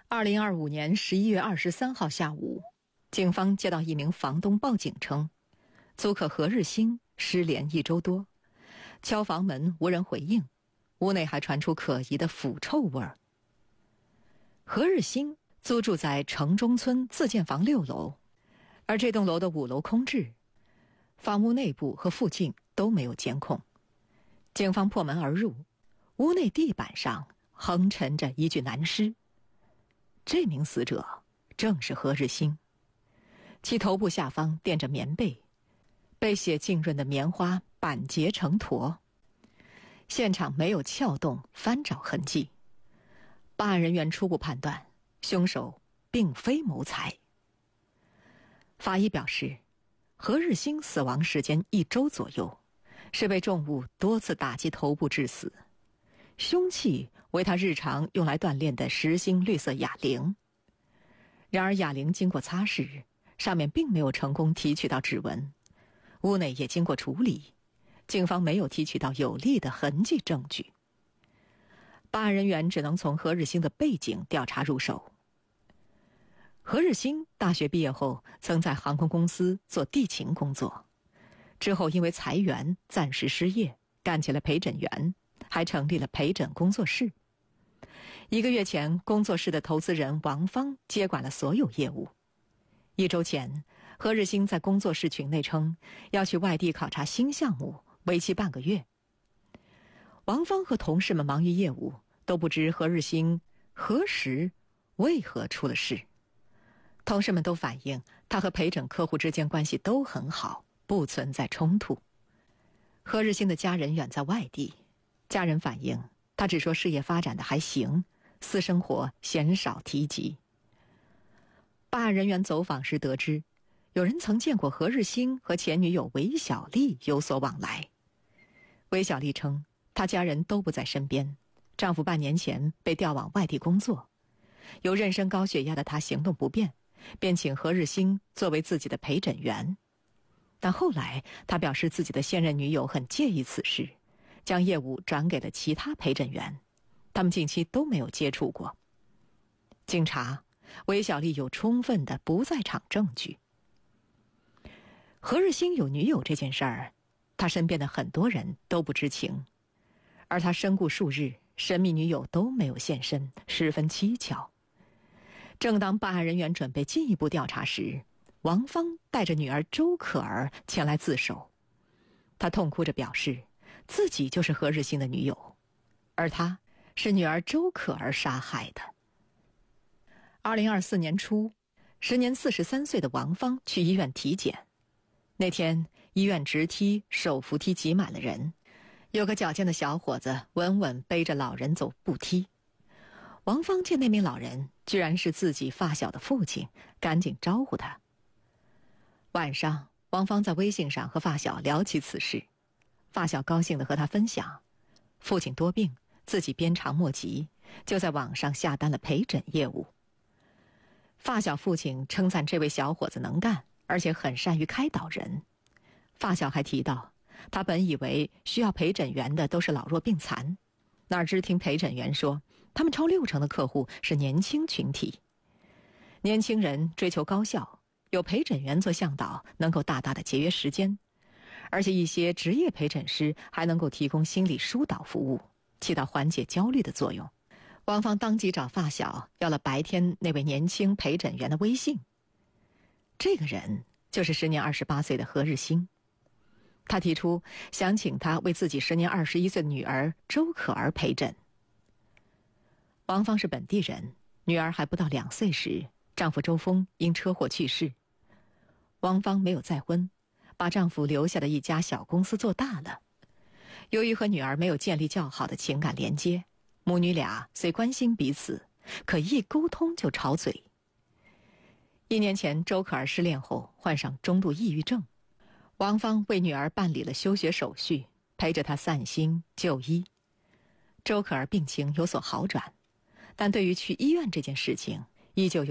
2025年11月23号下午，警方接到一名房东报警称，租客何日兴失联1周多，敲房门无人回应，屋内还传出可疑的腐臭味儿。何日兴租住在城中村自建房6楼，而这栋楼的5楼空置，房屋内部和附近都没有监控。警方破门而入，屋内地板上横陈着一具男尸。这名死者正是何日兴，其头部下方垫着棉被，被血浸润的棉花板结成坨。现场没有撬动、翻找痕迹，办案人员初步判断，凶手并非谋财。法医表示，何日兴死亡时间1周左右，是被重物多次打击头部致死。凶器为他日常用来锻炼的实心绿色哑铃。然而哑铃经过擦拭，上面并没有成功提取到指纹，屋内也经过处理，警方没有提取到有力的痕迹证据。办案人员只能从何日兴的背景调查入手。何日兴大学毕业后曾在航空公司做地勤工作，之后因为裁员暂时失业，干起了陪诊员，还成立了陪诊工作室。1个月前，工作室的投资人王芳接管了所有业务。1周前，何日兴在工作室群内称要去外地考察新项目，为期半个月。王芳和同事们忙于业务，都不知何日兴何时为何出了事。同事们都反映他和陪诊客户之间关系都很好，不存在冲突。何日兴的家人远在外地，家人反映他只说事业发展的还行，私生活鲜少提及。办案人员走访时得知，有人曾见过何日兴和前女友韦小丽有所往来。韦小丽称，她家人都不在身边，丈夫半年前被调往外地工作，有妊娠高血压的她行动不便，便请何日兴作为自己的陪诊员。但后来她表示自己的现任女友很介意此事，将业务转给了其他陪诊员，他们近期都没有接触过。经查，韦小丽有充分的不在场证据。何日兴有女友这件事儿，他身边的很多人都不知情，而他身故数日，神秘女友都没有现身，十分蹊跷。正当办案人员准备进一步调查时，王芳带着女儿周可儿前来自首。她痛哭着表示，自己就是何日兴的女友，而他是女儿周可儿杀害的。2024年初，时年43岁的王芳去医院体检。那天，医院直梯、手扶梯挤满了人，有个矫健的小伙子稳稳背着老人走步梯。王芳见那名老人居然是自己发小的父亲，赶紧招呼他。晚上，王芳在微信上和发小聊起此事，发小高兴地和他分享，父亲多病，自己鞭长莫及，就在网上下单了陪诊业务。发小父亲称赞这位小伙子能干，而且很善于开导人。发小还提到，他本以为需要陪诊员的都是老弱病残，哪知听陪诊员说，他们超60%的客户是年轻群体。年轻人追求高效，有陪诊员做向导，能够大大的节约时间。而且一些职业陪诊师还能够提供心理疏导服务，起到缓解焦虑的作用。王芳当即找发小要了白天那位年轻陪诊员的微信。这个人就是时年28岁的何日兴。他提出想请他为自己时年21岁的女儿周可儿陪诊。王芳是本地人，女儿还不到2岁时，丈夫周峰因车祸去世。王芳没有再婚，把丈夫留下的一家小公司做大了。由于和女儿没有建立较好的情感连接，母女俩虽关心彼此，可一沟通就吵嘴。1年前，周可儿失恋后患上中度抑郁症，王芳为女儿办理了休学手续，陪着她散心就医。周可儿病情有所好转，但对于去医院这件事情，依旧有